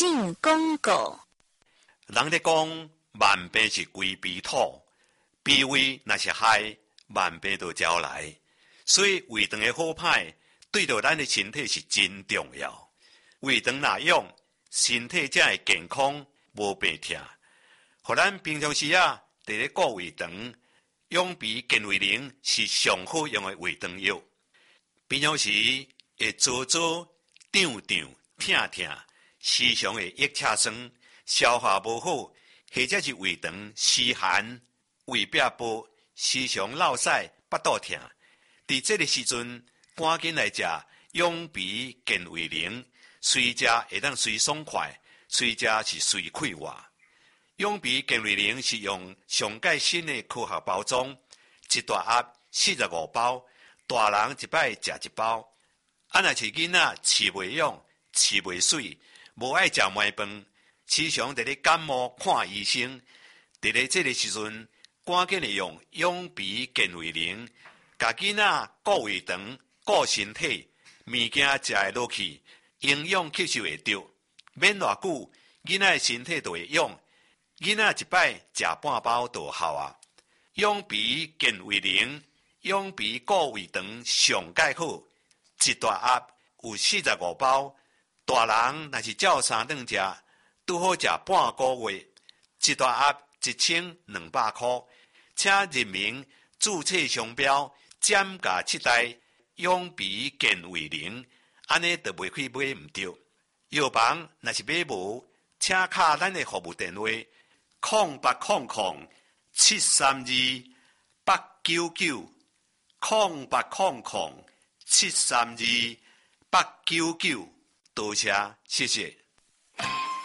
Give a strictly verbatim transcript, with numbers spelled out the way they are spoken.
进广告。 人咧讲万病是归脾土，脾胃若是害，万病就招来。所以胃肠的好歹，对着咱的身体是真重要。胃肠若用，身体才会健康，无病痛。互咱平常时啊，伫咧顾胃肠，养脾健胃灵是上好用的胃肠药。平常时会做做、胀胀、痛痛，时常会腋赤酸，消化无好，或者是胃肠湿寒、胃壁薄，时常落屎、腹肚痛。伫这个时阵，赶紧来食养脾健胃灵，随食会当随爽快，随食是随快活。养脾健胃灵是用上界新的科学包装，一大盒四十五包，大人一摆食一包。啊，若是囡仔饲袂养、饲袂水，无爱食糜饭，时常伫咧感冒看医生，伫咧这个时阵，赶紧利用养脾健胃灵，甲囡仔顾胃肠、顾身体，物件食会落去，营养吸收会着，免偌久，囡仔的身体就会养。囡仔一摆食半包就有效啊！养脾健胃灵，养脾顾胃肠上介好，一大盒有四十五包，大人若是照三顿食，拄好食半个月。一大盒一千两百块，请认明注册商标，减价七代养脾健胃灵，安尼就袂去买唔着。药房若是买无，请敲咱的服务电话。空八空空七三二八九九，空八空空七三二八九九，多谢，谢谢。